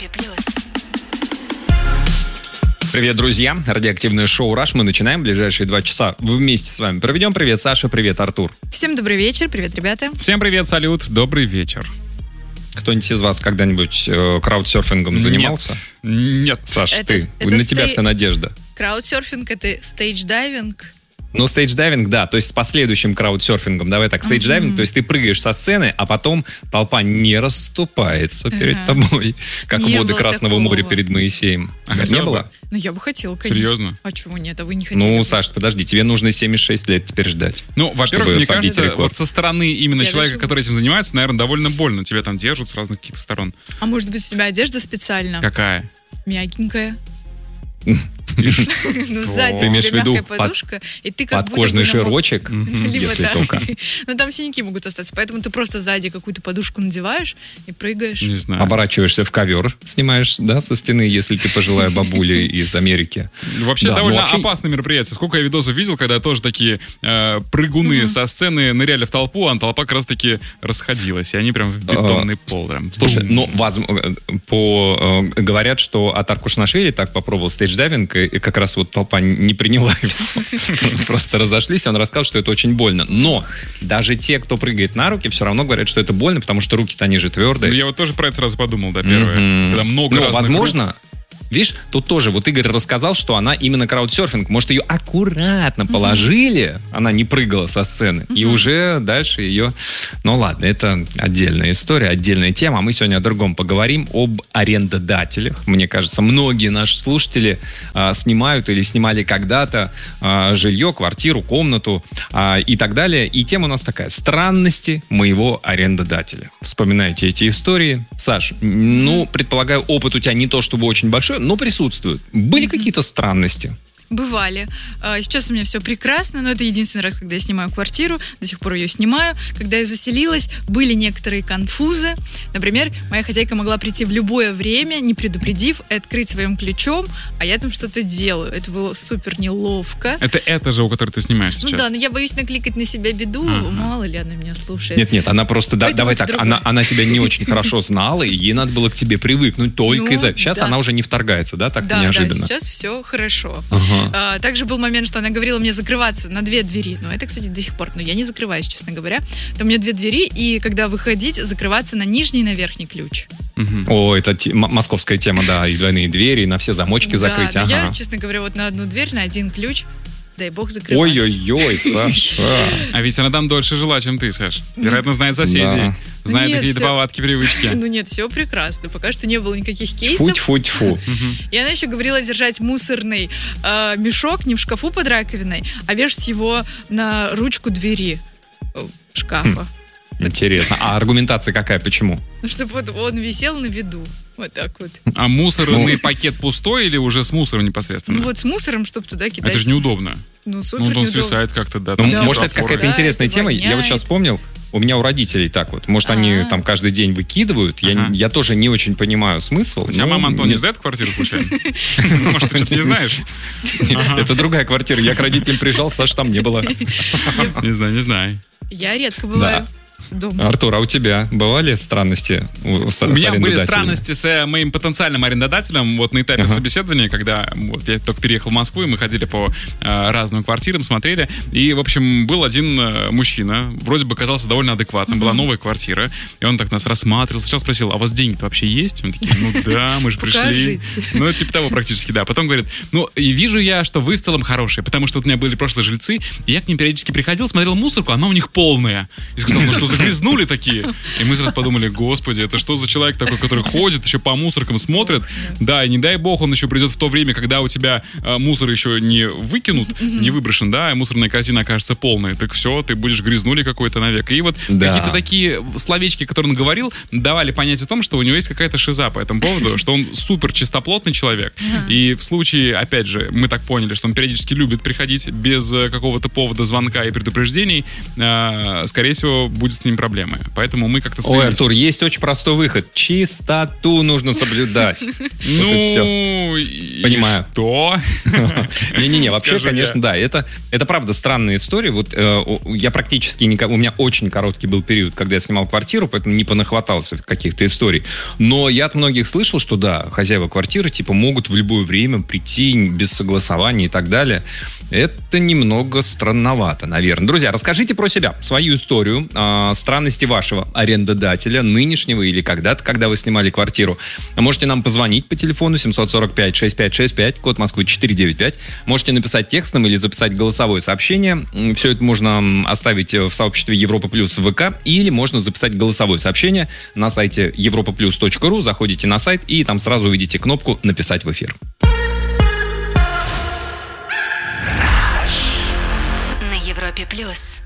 Европе+. Привет, друзья. Радиоактивное шоу «Раш». Мы начинаем. Ближайшие 2 часа вместе с вами проведем. Привет, Саша. Привет, Артур. Всем добрый вечер. Привет, ребята. Всем привет, салют. Добрый вечер. Кто-нибудь из вас когда-нибудь краудсерфингом занимался? Нет. Саш, на тебя вся надежда. Краудсерфинг — это стейдж-дайвинг. Ну, стейдж-дайвинг, да, то есть с последующим краудсерфингом. Давай так, стейдж-дайвинг, то есть ты прыгаешь со сцены, а потом толпа не расступается перед тобой, как Не воды было Красного такого. моря перед Моисеем. А Не хотела было? бы? Ну, я бы хотела, конечно. Серьезно? А чего нет? А вы не хотели? Ну, Саш, подожди, тебе нужно 76 лет теперь ждать. Ну, во-первых, чтобы мне побить кажется, рекорд. вот со стороны именно Я человека, даже- который этим занимается, наверное, довольно больно. Тебя там держат с разных каких-то сторон. А может быть, у тебя одежда специально? Какая? Мягенькая. И ш- Ну, сзади Ты у имеешь тебя в виду мягкая подушка, и ты как будто Подкожный бы широчек, Либо если да. только. Ну, там синяки могут остаться, поэтому ты просто сзади какую-то подушку надеваешь и прыгаешь. Не знаю. Оборачиваешься в ковер, снимаешь, да, со стены, если ты пожилая бабуля из Америки. Вообще Да, довольно ну, вообще- опасное мероприятие. Сколько я видосов видел, когда тоже такие прыгуны со сцены ныряли в толпу, а толпа как раз-таки расходилась. И они прям в бетонный пол. Прям. Слушай, Бум. говорят, что от Аркушнашвили так попробовал стейдж-дайвинг, и как раз вот толпа не приняла его. Просто разошлись, и он рассказал, что это очень больно. Но даже те, кто прыгает на руки, все равно говорят, что это больно, потому что руки-то они же Ну, твердые. я вот тоже про это сразу подумал, да, первое. Мгм. Когда много Но, разных возможно, видишь, тут тоже, вот Игорь рассказал, что она именно краудсерфинг. Может, ее аккуратно положили, она не прыгала со сцены, и уже дальше ее... Ну ладно, это отдельная история, отдельная тема. А мы сегодня о другом поговорим, об арендодателях. Мне кажется, многие наши слушатели снимают или снимали когда-то жилье, квартиру, комнату и так далее. И тема у нас такая: странности моего арендодателя. Вспоминаете эти истории? Саш, ну, предполагаю, опыт у тебя не то чтобы очень большой, но присутствует. Были какие-то странности? Бывали. Сейчас у меня все прекрасно, но это единственный раз, когда я снимаю квартиру, до сих пор ее снимаю. Когда я заселилась, были некоторые конфузы. Например, моя хозяйка могла прийти в любое время, не предупредив, и открыть своим ключом, а я там что-то делаю. Это было супер неловко. Это же, у которой ты снимаешь Ну сейчас. да, но я боюсь накликать на себя беду, мало ли она меня слушает. Нет, она просто... Поэтому давай это так, другое. она тебя не очень хорошо знала, и ей надо было к тебе привыкнуть только Ну, из-за... Сейчас да. она уже не вторгается, да, так Да, неожиданно? сейчас все хорошо. Ага. Также был момент, что она говорила мне закрываться на 2 двери. Но это, кстати, до сих пор. Но я не закрываюсь, честно говоря. Там у меня 2 двери, и когда выходить, закрываться на нижний и на верхний ключ. О, это московская тема, да, и двойные двери, и на все замочки закрыть. Да, но Ага. я, честно говоря, вот на 1 дверь, на 1 ключ, дай бог, закрываюсь. Ой-ой-ой, Саша. А ведь она там дольше жила, чем ты, Саш. Вероятно, знает соседей, Да. знает Нет, какие-то всё. повадки, привычки. Ну нет, все прекрасно. Пока что не было никаких кейсов. Тьфу-тьфу-тьфу. И она еще говорила держать мусорный мешок не в шкафу под раковиной, а вешать его на ручку двери шкафа. Интересно. А аргументация какая? Почему? Ну, чтобы вот он висел на виду. Вот так вот. А мусорный пакет пустой или уже с мусором непосредственно? Ну вот с мусором, чтобы туда кидать. Это же неудобно. Ну, супер Ну, вот он неудобно. свисает как-то, да. Ну, Да, может, это просфор. какая-то Да, интересная это тема. Я вот воняет. сейчас вспомнил, у меня у родителей так вот. Может, они там каждый день выкидывают. Ага. Я тоже не очень понимаю смысл. У тебя но мама, Антон, не не сдает квартиру случайно? Может, ты что-то не знаешь? Это другая квартира. Я к родителям приезжал, Саш там не было. Не знаю. Я редко бываю дома. Артур, а у тебя бывали странности с У меня были арендодателями? странности с моим потенциальным арендодателем вот на этапе собеседования, когда вот я только переехал в Москву, и мы ходили по разным квартирам, смотрели. И, в общем, был один мужчина, вроде бы казался довольно адекватным, была новая квартира, и он так нас рассматривал. Сначала спросил: а у вас деньги-то вообще есть? Мы такие: ну да, мы же пришли. Покажите. Ну, типа того практически, да. Потом говорит: ну, и вижу я, что вы в целом хорошие, потому что вот у меня были прошлые жильцы, и я к ним периодически приходил, смотрел мусорку, она у них полная. И сказал: ну что, загрязнули такие? И мы сразу подумали: господи, это что за человек такой, который ходит, еще по мусоркам смотрит? Да, и не дай бог он еще придет в то время, когда у тебя мусор еще не выкинут, не выброшен, да, и мусорная корзина окажется полной. Так все, ты будешь грязнули какой-то навек. И вот какие-то такие словечки, которые он говорил, давали понять о том, что у него есть какая-то шиза по этому поводу, что он супер чистоплотный человек. И в случае, опять же, мы так поняли, что он периодически любит приходить без какого-то повода, звонка и предупреждений, скорее всего, будет с ним проблемы. Поэтому мы как-то Ой, Артур, есть очень простой выход. Чистоту нужно соблюдать. Ну, Понимаю. Что? Не-не-не, вообще, Скажу я. конечно, да. Это правда странная история. Вот я практически у меня очень короткий был период, когда я снимал квартиру, поэтому не понахватался каких-то историй. Но я от многих слышал, что да, хозяева квартиры типа могут в любое время прийти без согласования и так далее. Это немного странновато, наверное. Друзья, расскажите про себя, свою историю, странности вашего арендодателя, нынешнего или когда-то, когда вы снимали квартиру. Можете нам позвонить по телефону 745-6565, код Москвы 495. Можете написать текстом или записать голосовое сообщение. Все это можно оставить в сообществе Европа Плюс в ВК, или можно записать голосовое сообщение на сайте europaplus.ru. Заходите на сайт и там сразу увидите кнопку «Написать в эфир». На Европе Плюс.